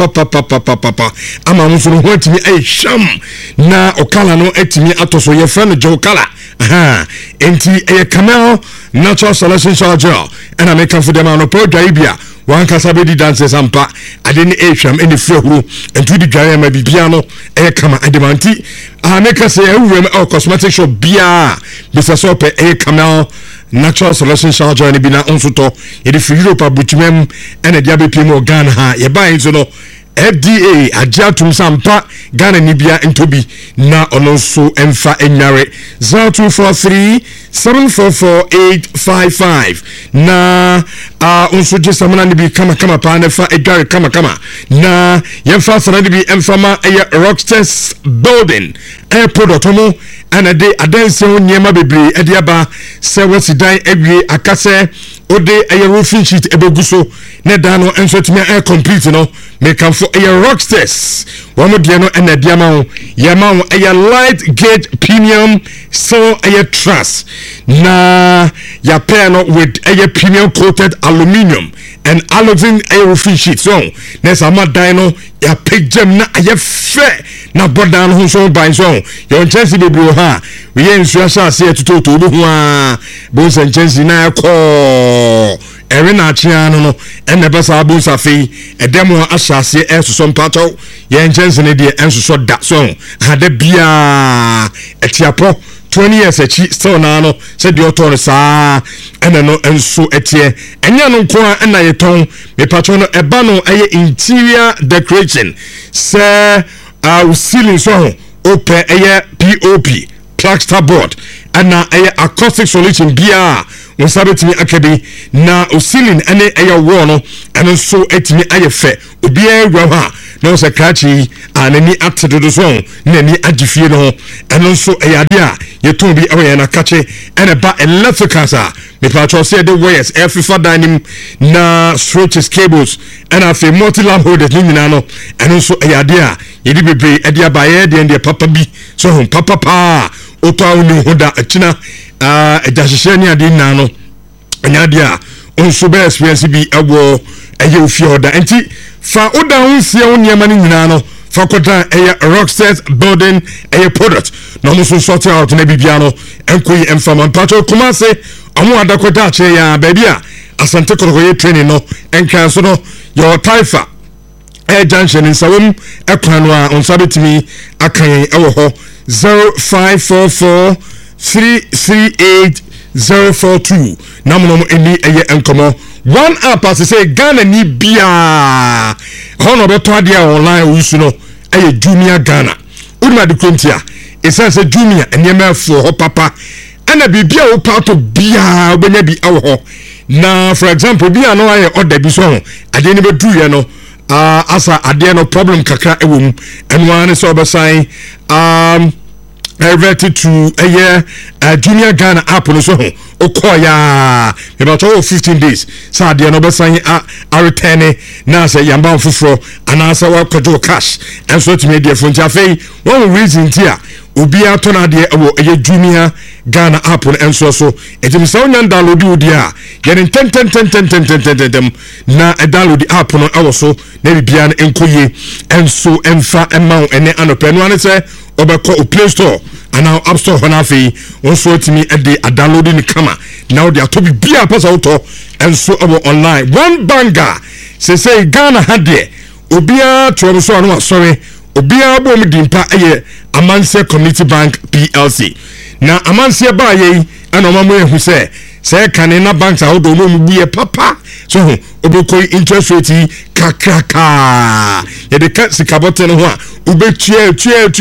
ama nso no etimi sham na okala no etimi atoso ye friend jo kala enti camera natural selection charger and make for them no product bia one kasabedi dances ampa adeni ehwam eni frehuru entu di dwan ma bibia no kama ademanti make say ewurem cosmetic shop bia bisa so pe camel natural solution charger ni bina onso to ye di free Europe abutumem ene dia bepiem organ ha ye ban so no FDA ajatum sampa Ghana nibia ntobi na ono nso emfa enware 0243-744-855 na unso je samana nibi kama pa na fa edware kama na yemfa sana nibi emfama Rockstars building airport otomo ana de adanse ho niema bebre ediaba se wasidan awie akase ode roofing sheet ebeguso ne da no enso timi complete no make am for Rockstars one de no na diama yama light gauge premium so truss na ya pair no with premium coated aluminium and halogen roofing sheet so na sama dino ya pegem na fe na bodan ho so ban so your chance bebre ha we ensu asase atutoto obo ho a bo san chance na ko Erina Chiano no ene besa abu safi edemo asase esoso mpato ye njense ne de ensoso da so hade bia etiapo 20 years achi still na no se de oto sa ene no enso etie enya no nko a na yeton me pato no eba no eye interior decoration se ceiling so open eye POP plaster board ana eye acoustic solution bia Musabetimi akabi na ceiling ene wall no eno so etimi ayefe obi egwa ha no se krachi anani atedodo so nani agifie no eno so eyade a yeton bi awe na kache ene ba electrical sa me patro say the wires every dining na switches cables ena fe multi lamp holders ni nyina no eno so eyade a yedi bebre ede abaye de papa bi so papa pa oto awuni hoda achina ejahihye ni ade na no anyade a onso be experience bi ewo eye ofie oda enti fa oda hunsie oniema ni nyina no fa kota Rockstars building product no mo so sort out na bibia no enkoyi emfama pato Kumase omo adakota ache ya baby a asante koroye training no enkan so no your taifa junction in sawum ekwan no a onsabetimi akan ewo ho 0544-338-042 namuno eni eye enkomo one app as say Ghana ni bia hono beto ade online usu no eye Jumia Ghana uduma de kontia esanse Jumia enema fo ho papa ana bibia wo pato bia obenya bi awo ho na for example bia no aye order bi so ade ni bedu ye no asa ade no problem kakra ewom enwa ne so obesan reverted to Jumia Ghana app no so okoya about 15 days sa de no besan a return na say yamba fufuro anasa wa kojo cash and so to me de fun afei one reason tia obi ato na de wo Jumia Ghana app no enso so etim sa onyan download odi a getting 10 na download the app no awo so na bibia enkoye enso emfa emma ene anope no ane say obeko Play Store and now App Store hona fi onso timi e de downloading kama now they are to be bia pasa auto and so online one banger say Ghana had obia to so no sorry obia bo mi dimpa eye Amanse Community Bank PLC na Amanse ba ye ana mamo ehu say kanina banks a do mo buye papa so obekoi interest rate kakraka ye de ka sikabote no ho a ubetua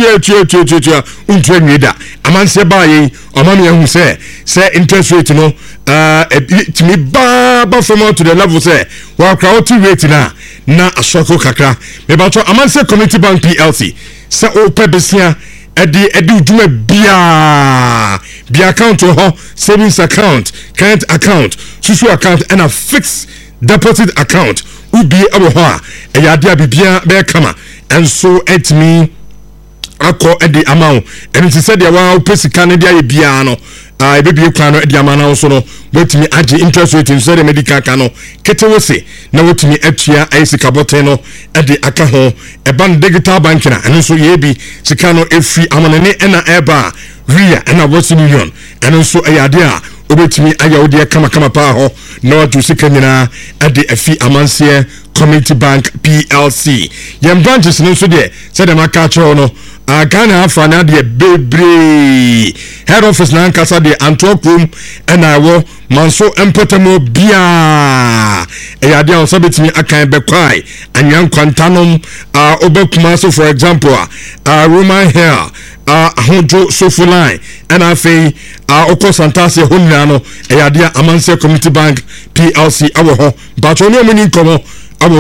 untu nweda Amanse ba ye omam ehu say interest rate no timi ba from to the level say wa crowd rate na asoko kakra me ba to Amanse Community Bank PLC sa o pebesia edi uduma bia account ho savings account current account susu account and a fixed deposit account ubi abo ho a eyade abibia be kama and so at me akọ edi amount and it said ya wa pesika ne dia bia no ebebie kwa no edi amana so no wetimi age interest rate in say medical ka no ketewo se na wetimi atua ayisika bote no edi aka ho eban digital banking and so ye bi sika no efi amana ne na eba ria na Western Union and so ayade a obetimi aya odi kama pa ho na watu sika nyina edi afi Amanse Community Bank PLC. Yem branches no so de said dem aka cho no Ghana afa na de bebre head office na nkasa de Antwerp room and I wo manso empotemo bia eyade a so betimi akan bekwai anyan kwantanom obekuma so for example Roman hair Hojo Sofuline and afei Oko Santase Honra no eyade Amanse Community Bank PLC awo ho but only many komo awo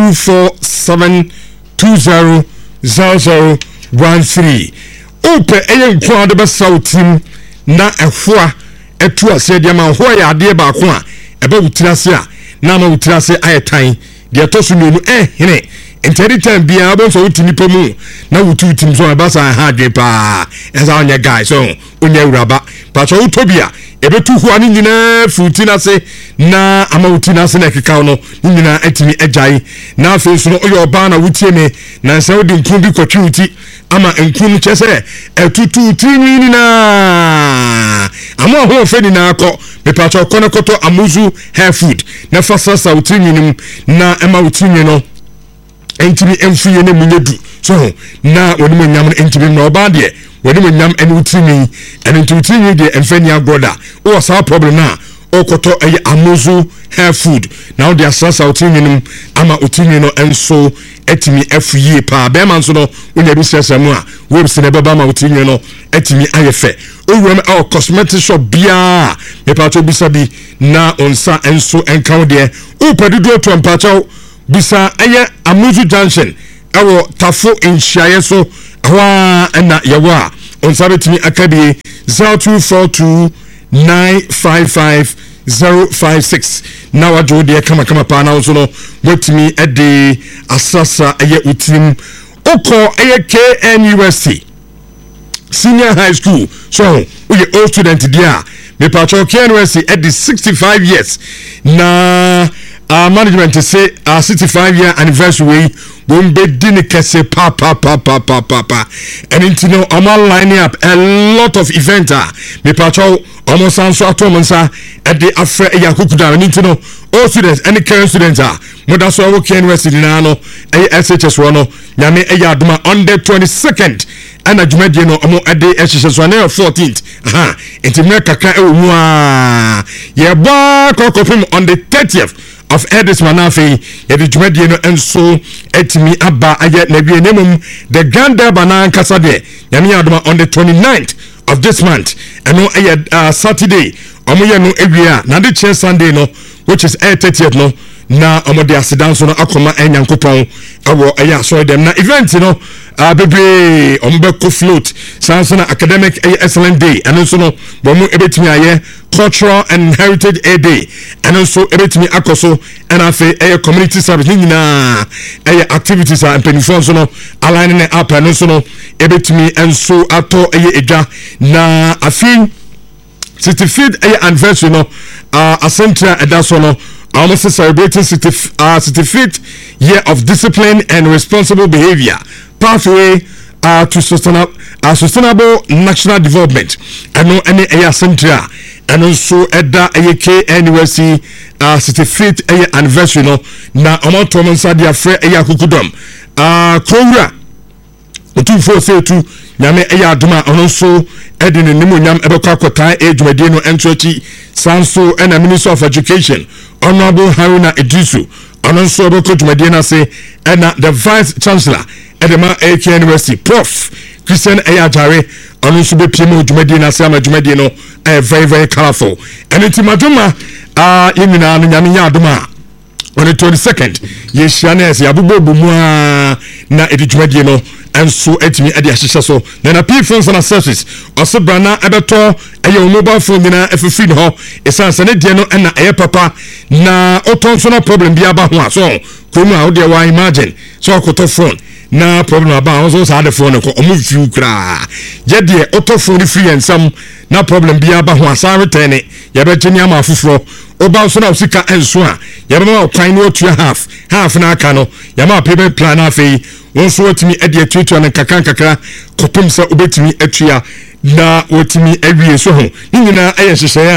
0247200013 ope eyen kwa de besaw tim na ehwa etu ase de ma ho ya de ba ko a ebe wutirase a na ma wutirase ayetan de to so nunu hene enteri time bia abo so wutini pomu na wutu tim so eba sa ha de pa esa onye guy so onye uraba pa so utobia ebe tu hu ani nyina frutina se na ama wutina se na keka no nyina atimi agyae na afi so no oyo oba na wutie me na nsa wodi nkun bi kwatwi wuti ama nkun chese etutu tinini na ama ho fe ni na akọ mepacho kono koto amuzu hair food na fasasa wutinyinim na ema wutinyi no entimi emfuye ne munyedu so na woni mo nyam entimi no oba de woni mo nyam ene wutimi ene wutimi de emfani agoda o sa problem na okoto eye amuzu hair food now they asasa wutimi ama wutimi no enso etimi afuye pa be man so no wonya bi sesemu a we se ne beba ma wutimi no etimi ayefe owuram cosmetic shop bia me pacho bisabi na onsa enso enkawo de o padudu to mpacho bisa eye amuzu junction ewo tafo inshaye so wa na yawa onsa betimi akabi 0242955056 na wajo de kama pa na so no wetimi ede asasa eye utim oko eye KNUST Senior High School so we old student there me pacho KNUST at the 65 years na management say 65-year anniversary won be din kese pa and into no line up a lot of event me pacho almost so atomonsa at the afre yakukuda and into no all students any current students moda so wo KNUST na no SHS no nyame aduma on the 22nd and a Jumedi no omo ade SHS on the 14th into kakra ewu ye ba kokopim on the 30th of Edis Manafi, yedi Jumedi no enso etimi aba aye na bi enemum the Grand Banan Kasade nyame aduma on the 29th of this month and no Saturday omo ye no ewia na the chair Sunday no which is 30th no na omo de asidan so no akoma enyankopon awo eya so dem na event no bebre ombe ko float sansona academic excellent day and so no bomu ebetimi aye cultural and heritage day and so ebetimi akoso and afi community service nyina activities and penifon so no aligning up and so no ebetimi enso ato edwa na afi 65th anniversary no asentra edaso no almost celebrating 65th year of discipline and responsible behavior pathway to sustainable national development and no any central and also edda KNUST 65th anniversary no na omoto monsa dia frɛ akukudom kowura otufo setu nyame aduma ono so edin nimonyam ebekwa akotan edwumade no entochi sanso and Minister of Education Honorable Haruna Idrisu ono so ebekwa dwumade na se and the Vice Chancellor edema KNUST Prof Christian Ayajare ono so be piem dwumade na se ama dwumade no very very colorful and intimaduma yimina no nyame aduma on the 22nd yeshanes yabubo bumwa na edwumade no enso etimi ade ahyehyɛ so na P phones and accessories osebrana ebeto mobile phone na efifin ho esanse ne de no na papa na otonso na problem bi aba ho so komu a wo de wa imagine so okoto phone na problem aba ho so sa de phone ko omu fiu kra je de oto phone free ensam na problem bi aba ho asa return ye be tini ama afufuro oba so na usika enso a ye be ma kwan no to half na aka no ye ma payment plan afei wonso wotimi ade atuatu na kakra kopem sa obetimi atua na wotimi awie so ho nyina ayehyehyɛ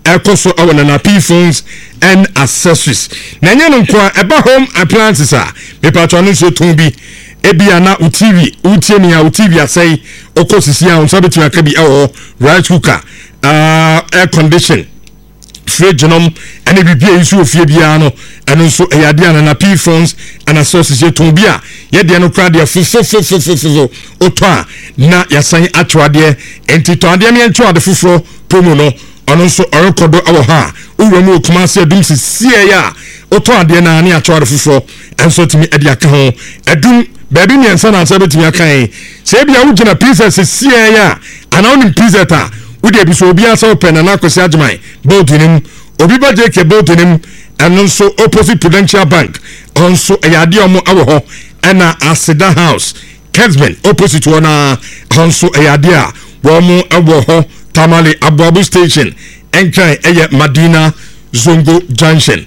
ɛkɔ so ɛwɔ Nana P phones and accessories na nyɛ no nko ɛba home appliances a mepatwa no nso tɔn bi ebi ana TV utie ni a TV asɛe okɔ sisi a nso betumi aka bi ɛwɔ rice cooker air condition fridge nom ene bibia isu ofie bia no eno nso eyade Nana P phones and accessories tɔn bi a yɛde no kra de fofofofofofo oto a na yasan atwade enti to ade me ntwade foforo promo no ono nso orekodo awo ha uwemu okuma se adum sisie ya oto ade na ne atwade foforo enso timi ade aka ho adum baby me ensa na sabe timi aka yi se bia ugina pizza sisie ya ana onim pizza ta udi bi so obi asa open na akosi agman boldnim obi ba je ke boldnim eno nso opposite Prudential Bank onso eyade omo awo ho ena Asida House Kesman opposite one onso eyade a wo mo awo ho Tamale Abuabu Station enkan eye Madina Zongo Junction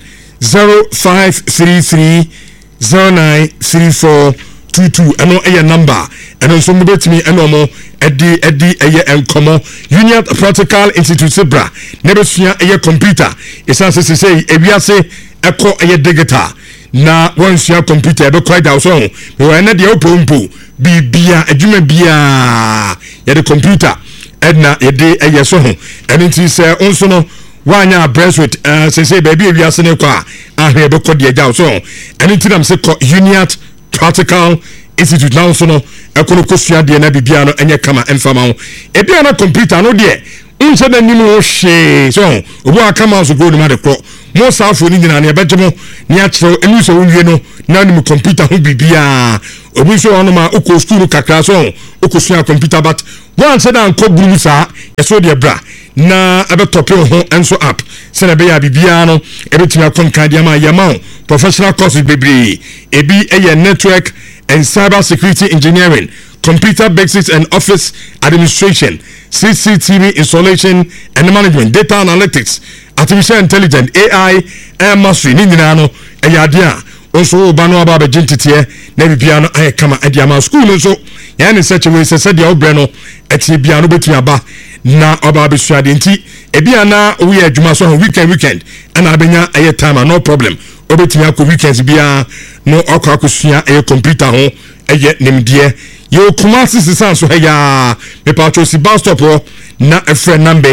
0533093422 eno eye number eno nso mo betimi eno mo edi eye enkomo Union Practical Institute Sibra nebesua eye computer esanse sesei ewiase eko eye digital na wonsua computer ebe kwai da so we na de opompo bibia adwuma bia ye de computer edna ye de eye so ho enti se onso no wanya breastweight sesei baby ewiase ne kwa ahwe ebe kɔ de agya so enti nam se kɔ Union Practical Institute now so no ekono kosua de na bibia no enye kama emfama ho ebia na computer no de unse da nimu ho hwe so obo akama so go ni ma de kɔ mo safo ni nyina na ebejemo ni akyerew enu so wonwie no na nim computer ho bibia obi so ono ma ukɔ school kakra so ukosua computer but one said an kɔ buru sa eso de bra na abetope ho enso app se na be ya bibia no ebetumi akonkan de ma yama professional courses bebre ebi eye network and cyber security engineering, computer basics and office administration, CCTV installation and management, data analytics, artificial intelligence, AI, air mastery, ninjinano, eyadia. Also, bano ababe jintitiye, nebi piano aye kama ediama school so. Yani such a way se said ya obreno eti piano beti aba na ababe swadi nti ebiana we adwuma so weekend and abenya aye time no problem. Obetimi akọ weekends bia no akọ akosua e computer ho eye nimdie yo Kumasi sisan so ya me patro si bus stop na a friend number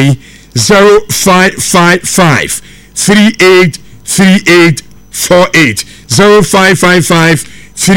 0555 383848 0555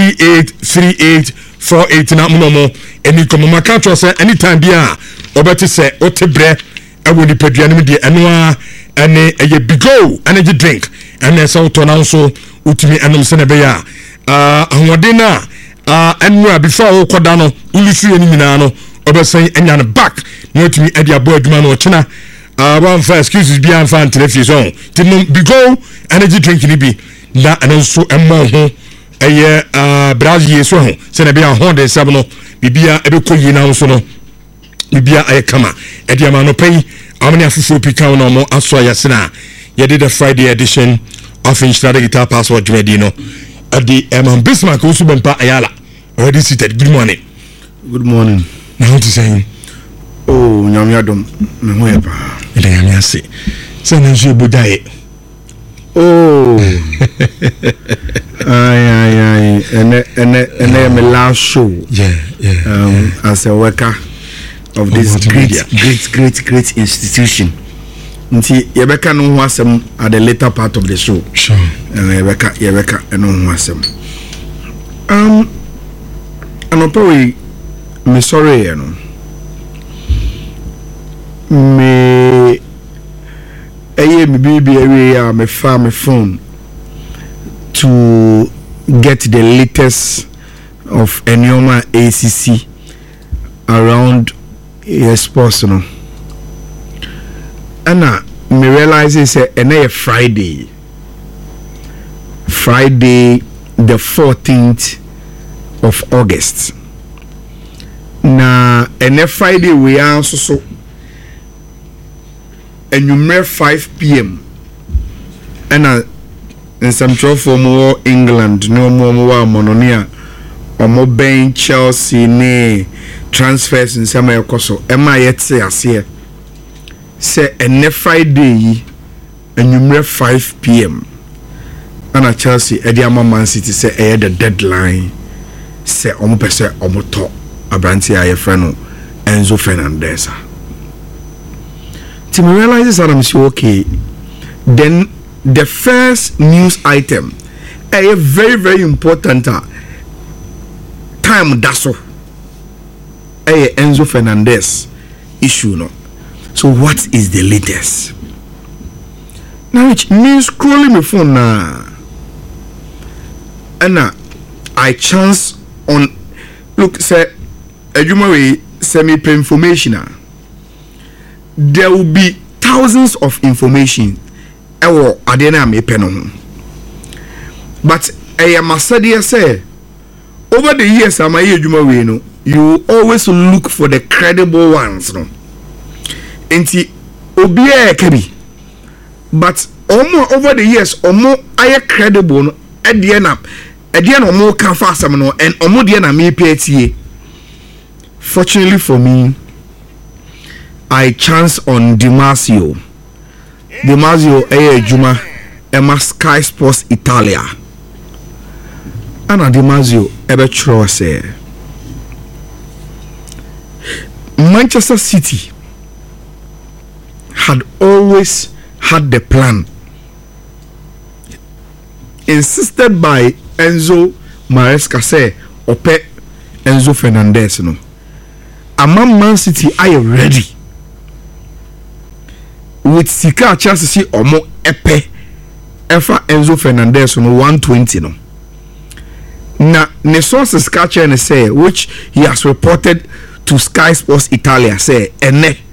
383848 na momo eni komo maka se anytime bia obeti se otebre ewo ni padua nim de eno a ene eye bigo energy drink ene se uto na so utimi enom se ne be ya ahwodena enwa before koda no ulusu eni nyina no obesen enya ne back na utimi ade abo aduma no china one first excuses be an fan television tinum bigo energy drink ni bi na ene so emmo ho eye brazil so ho se ne be ya ho de sab no bibia ebe koyi na so no bibia aye kama ade ama no pay amani afufu pika no mo aso ayasena ye did the Friday edition of Instrada Guitar Password Jumedino at the Bismarck Usubempa Ayala already seated. Good morning. Good morning. Now to say oh nyamiadom mehoepa ede nyamiase se na nso ebudae oh ay ene my last show as a worker of this great institution. Nti yebeka no ho asem at the later part of the show. Sure. Yebeka no ho asem. Anopawe me sorry you know. Me me baby area me fa me phone to get the latest of Enyoma ACC around sports no. And me realize it's a Friday the 14th of August. Na Friday we are so and you mere 5 p.m. and in some trouble for more England no more mononia or more Ben Chelsea ne transfers in some koso am I yet say as here say ene Friday enumere 5 p.m. ana Chelsea ediama Man City say the deadline say omo pese omo to abranti aye freno Enzo Fernandez. To realize that I'm so okay. Then the first news item, a very very important time daso, a Enzo Fernandez issue no. So what is the latest? Now which means scrolling my phone now, and I chance on look say Ejumaway semi information. There will be thousands of information. Adena me penon. But I must say over the years I'm a Ejumaway no, you always look for the credible ones no. Enti obia kebi. But over the years omo aye credible no ediana omo kan fa asam no and omo de na me pietie. Fortunately for me, I chance on Dimasio Juma Emma Sky Sports Italia. Anna Dimasio ebe tro say Manchester City had always had the plan insisted by Enzo Maresca say ope Enzo Fernandez no. Man City are you ready with Sika Chelsea omo epe efa Enzo Fernandez no 120 no. Na ne sources catch and say which he has reported to Sky Sports Italia say ene